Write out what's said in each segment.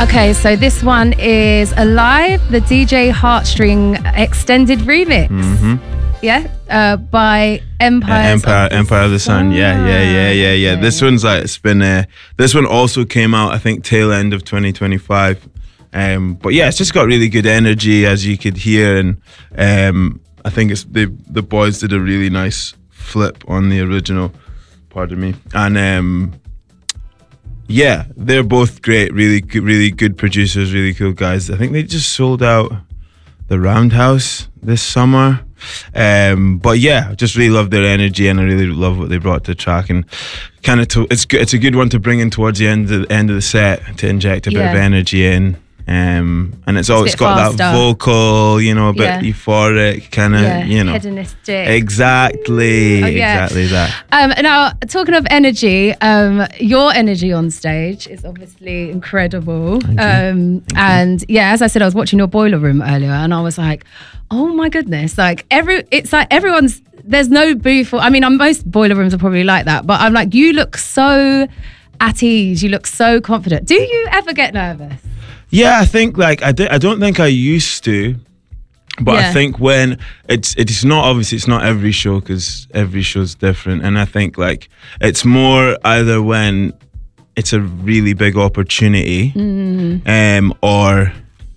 Okay, so this one is Alive, the DJ Heartstring extended remix. Yeah, by Empire of the Sun. Yeah. This one's like, it's been, this one also came out, I think, tail end of 2025. But yeah, it's just got really good energy, as you could hear. And I think it's the boys did a really nice flip on the original, pardon me. And yeah, they're both great, really good producers, really cool guys. I think they just sold out the Roundhouse this summer. But yeah, just really love their energy, and I really love what they brought to the track. And kind of, it's a good one to bring in towards the end of the set to inject a bit of energy in. And it's always got faster. That vocal, you know, a bit euphoric, kind of, you know, hedonistic. Exactly that. Now, talking of energy, your energy on stage is obviously incredible. Thank you. Yeah, as I said, I was watching your Boiler Room earlier, and I was like, oh my goodness, like it's like everyone's. There's no booth. I mean, most Boiler Rooms are probably like that, but I'm like, you look so at ease. You look so confident. Do you ever get nervous? Yeah, I think like I don't think I used to, but I think when it's not, obviously it's not every show, because every show's different, and I think like it's more either when it's a really big opportunity, or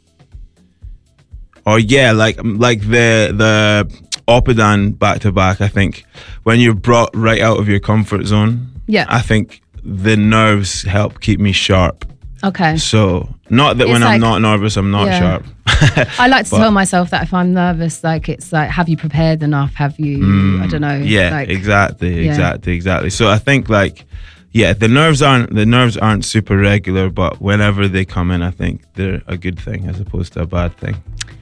yeah, like the Oppidan back to back. I think when you're brought right out of your comfort zone, I think the nerves help keep me sharp. Okay. So not that when I'm not nervous, I'm not sharp. I like to tell myself that if I'm nervous, like it's like, have you prepared enough? Have you? I don't know. Yeah, like, exactly. So I think like, yeah, the nerves aren't super regular, but whenever they come in, I think they're a good thing as opposed to a bad thing.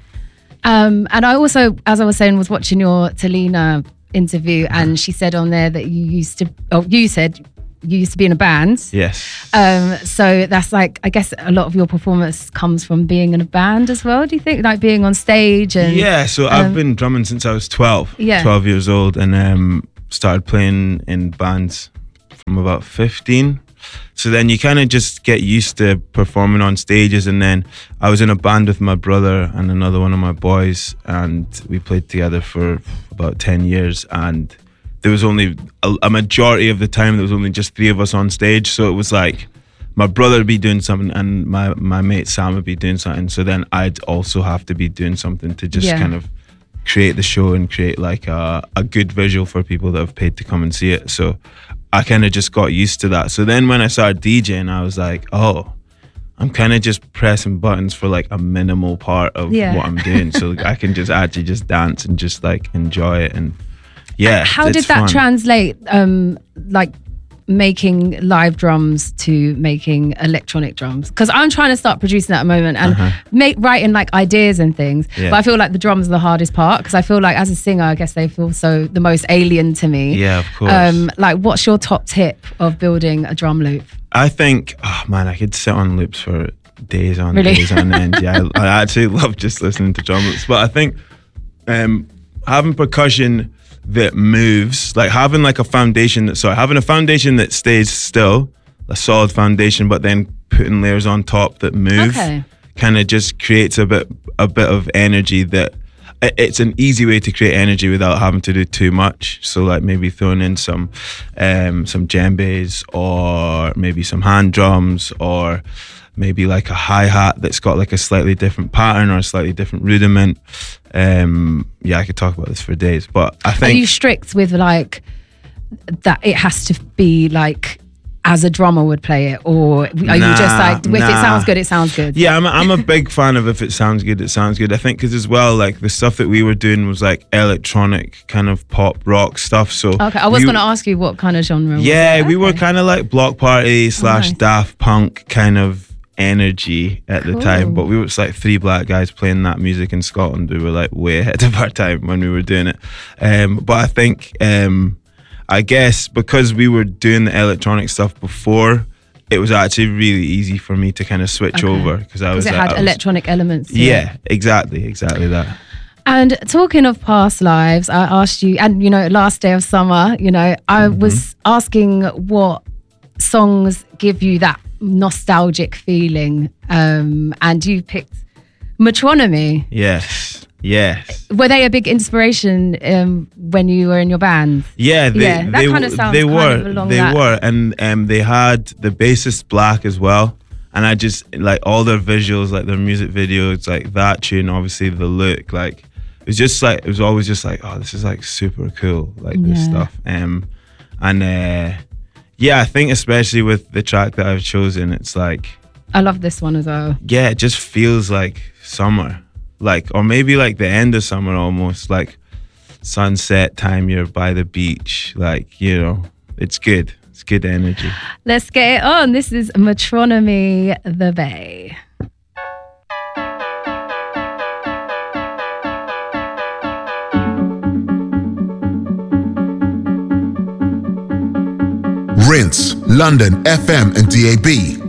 And I also, as I was saying, was watching your Talina interview, and she said on there that you said you used to be in a band. Yes. So that's like, I guess a lot of your performance comes from being in a band as well. Do you think, like being on stage? And yeah, so I've been drumming since I was 12 years old, and started playing in bands from about 15. So then you kind of just get used to performing on stages, and then I was in a band with my brother and another one of my boys, and we played together for about 10 years, and there was only a majority of the time there was only just 3 of us on stage. So it was like my brother would be doing something and my mate Sam would be doing something, so then I'd also have to be doing something to just kind of create the show and create like a good visual for people that have paid to come and see it. So I kind of just got used to that. So then when I started DJing, I was like, oh, I'm kind of just pressing buttons for like a minimal part of what I'm doing, so I can just actually just dance and just like enjoy it. And yeah. How did that translate, like making live drums to making electronic drums? Because I'm trying to start producing at the moment and writing like ideas and things. Yeah. But I feel like the drums are the hardest part, because I feel like as a singer, I guess they feel so the most alien to me. Yeah, of course. Like, what's your top tip of building a drum loop? I think, oh man, I could sit on loops for days on end. Yeah, I actually love just listening to drum loops. But I think having percussion that moves, like having a foundation that stays still, a solid foundation, but then putting layers on top that move, kind of just creates a bit of energy. That it's an easy way to create energy without having to do too much. So like maybe throwing in some djembes, or maybe some hand drums, or maybe like a hi-hat that's got like a slightly different pattern or a slightly different rudiment. Yeah, I could talk about this for days, but I think... Are you strict with like that it has to be like as a drummer would play it, or are you just like, if it sounds good, it sounds good? Yeah, I'm a big fan of if it sounds good, it sounds good. I think because as well, like the stuff that we were doing was like electronic kind of pop rock stuff. So okay, I was going to ask you what kind of genre. Yeah, we were kind of like Block Party / Daft Punk kind of energy at the time, but we were just like 3 black guys playing that music in Scotland. We were like way ahead of our time when we were doing it. But I think I guess because we were doing the electronic stuff before, it was actually really easy for me to kind of switch over, because it had electronic elements. Yeah, exactly that. And talking of past lives, I asked you, and last day of summer, I was asking what songs give you that nostalgic feeling. And you picked Metronomy. Yes. Were they a big inspiration when you were in your band? Yeah, that kind of sounds they kind were. of along they that. were, and they had the bassist Black as well. And I just like all their visuals, like their music videos, like that tune, obviously the look, like it was always just like, oh, this is like super cool, like this stuff. I think especially with the track that I've chosen, it's like, I love this one as well. Yeah, it just feels like summer, like, or maybe like the end of summer almost, like sunset time, you're by the beach, like, you know, it's good. It's good energy. Let's get it on. This is Metronomy, The Bay. Rinse, London FM and DAB.